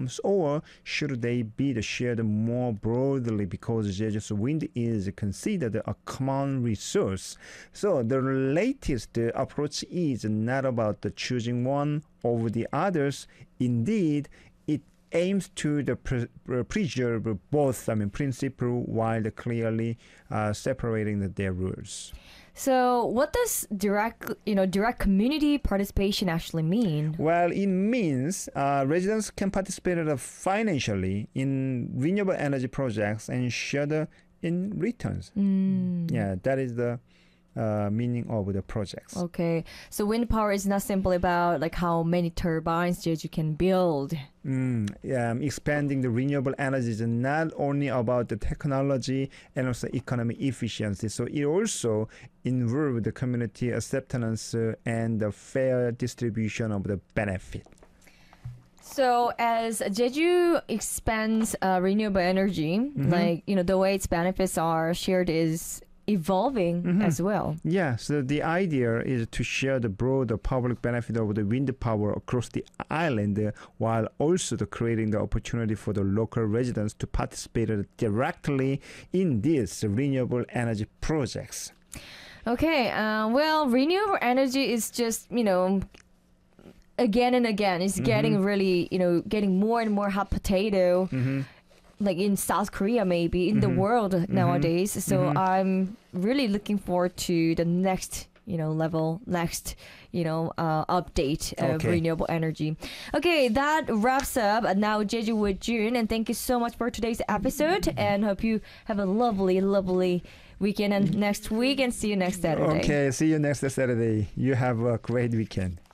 regions, or should they be shared more broadly because Jeju's wind is considered a common resource? So the latest approach is not about choosing one over the others. Indeed, it aims to preserve both principle while clearly separating their rules. So what does direct community participation actually mean? Well, it means residents can participate financially in renewable energy projects and share in returns. Yeah, that is the meaning of the projects. Okay, so wind power is not simply about how many turbines Jeju can build. Expanding the renewable energy is not only about the technology and also economic efficiency. So it also involves the community acceptance and the fair distribution of the benefit. So as Jeju expands renewable energy, the way its benefits are shared is evolving as well. Yeah, so the idea is to share the broader public benefit of the wind power across the island while also creating the opportunity for the local residents to participate directly in these renewable energy projects. Okay, well, renewable energy is just, again and again, it's getting really, getting more and more hot potato. Like in South Korea, maybe in the world nowadays. So I'm really looking forward to the next, update of renewable energy. Okay, that wraps up Now Jeju with June, and thank you so much for today's episode. And hope you have a lovely, lovely weekend and next week, and see you next Saturday. Okay, see you next Saturday. You have a great weekend.